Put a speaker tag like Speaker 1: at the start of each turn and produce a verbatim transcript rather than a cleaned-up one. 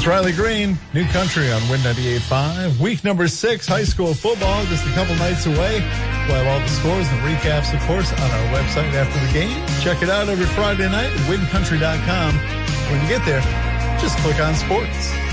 Speaker 1: It's Riley Green, New Country on Win ninety-eight point five. Week number six, high school football, just a couple nights away. We'll have all the scores and recaps, of course, on our website after the game. Check it out every Friday night at win country dot com. When you get there, just click on sports.